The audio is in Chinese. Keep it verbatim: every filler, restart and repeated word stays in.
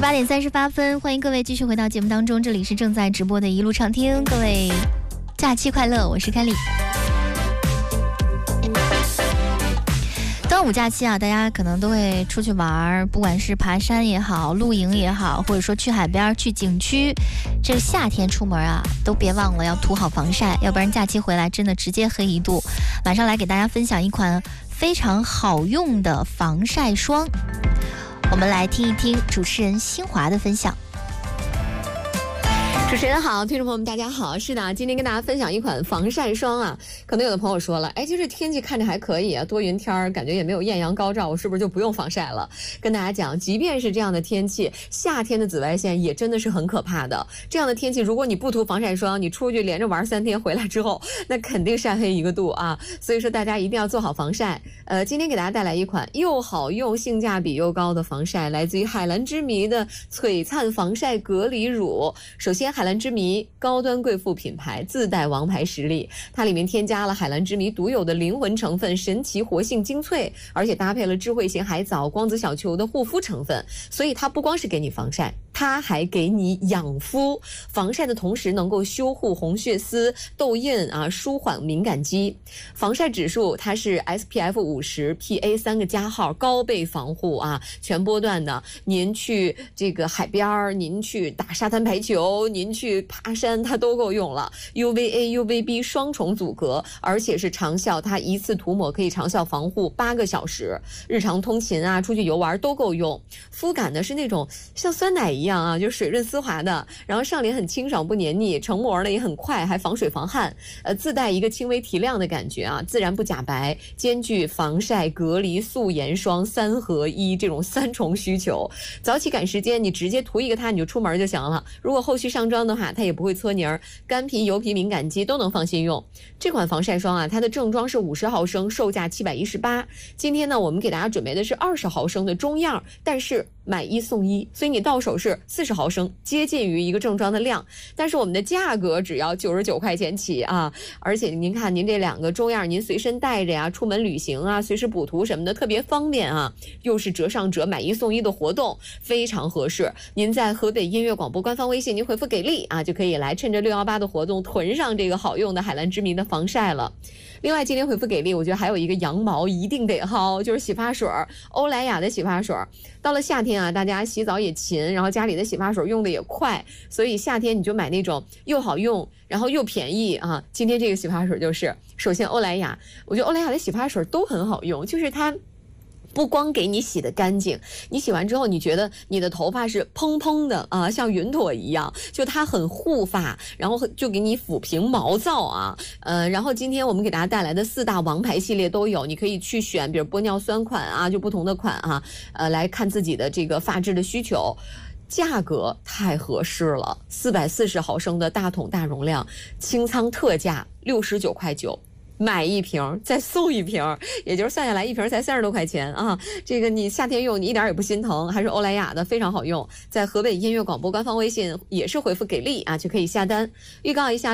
十八点三十八分，欢迎各位继续回到节目当中，这里是正在直播的一路畅听，各位假期快乐，我是凯丽。端午假期啊，大家可能都会出去玩，不管是爬山也好，露营也好，或者说去海边、去景区。这个夏天出门啊，都别忘了要涂好防晒，要不然假期回来真的直接黑一度。马上来给大家分享一款非常好用的防晒霜，我们来听一听主持人新华的分享。 主持人好，听众朋友们大家好。是的，今天跟大家分享一款防晒霜啊。可能有的朋友说了，哎，其实天气看着还可以啊，多云天儿，感觉也没有艳阳高照，我是不是就不用防晒了？跟大家讲，即便是这样的天气，夏天的紫外线也真的是很可怕的。这样的天气，如果你不涂防晒霜，你出去连着玩三天回来之后，那肯定晒黑一个度啊。所以说大家一定要做好防晒。呃，今天给大家带来一款又好用、性价比又高的防晒，来自于海蓝之谜的璀璨防晒隔离乳。首先，海蓝之谜高端贵妇品牌，自带王牌实力，它里面添加了海蓝之谜独有的灵魂成分神奇活性精粹，而且搭配了智慧型海藻、光子小球的护肤成分，所以它不光是给你防晒，它还给你养肤。防晒的同时能够修护红血丝、痘印啊，舒缓敏感肌。防晒指数它是 S P F 五十 P A 三个加号，高倍防护啊，全波段的。您去这个海边，您去打沙滩排球，您去爬山，它都够用了。U V A U V B 双重阻隔，而且是长效，它一次涂抹可以长效防护八个小时，日常通勤啊，出去游玩都够用。肤感呢是那种像酸奶一样啊，就水润丝滑的，然后上脸很清爽不黏腻，成膜呢也很快，还防水防汗，呃，自带一个轻微提亮的感觉啊，自然不假白，兼具防晒、隔离、素颜霜三合一这种三重需求。早起赶时间，你直接涂一个它你就出门就行了。如果后续上妆的话，它也不会搓泥儿，干皮、油皮、敏感肌都能放心用。这款防晒霜啊，它的正装是五十毫升，售价七百一十八。今天呢，我们给大家准备的是二十毫升的中样，但是买一送一，所以你到手是四十毫升，接近于一个正装的量，但是我们的价格只要九十九块钱起啊！而且您看，您这两个中样，您随身带着呀，出门旅行啊，随时补涂什么的，特别方便啊！又是折上折，买一送一的活动，非常合适。您在河北音乐广播官方微信，您回复给力啊，就可以来趁着六一八的活动囤上这个好用的海蓝之谜的防晒了。另外，今天回复给力，我觉得还有一个羊毛一定得薅，就是洗发水，欧莱雅的洗发水。到了夏天啊，大家洗澡也勤，然后家里的洗发水用的也快，所以夏天你就买那种又好用，然后又便宜啊。今天这个洗发水就是，首先欧莱雅，我觉得欧莱雅的洗发水都很好用，就是它不光给你洗得干净，你洗完之后你觉得你的头发是蓬蓬的啊，像云朵一样，就它很护发，然后就给你抚平毛躁啊。呃，然后今天我们给大家带来的四大王牌系列都有，你可以去选，比如玻尿酸款啊，就不同的款啊，呃，来看自己的这个发质的需求。价格太合适了，四百四十毫升的大桶大容量，清仓特价六十九块九。买一瓶再送一瓶，也就是算下来一瓶才三十多块钱啊！这个你夏天用你一点也不心疼，还是欧莱雅的，非常好用。在河北音乐广播官方微信也是回复给力啊，就可以下单。预告一下。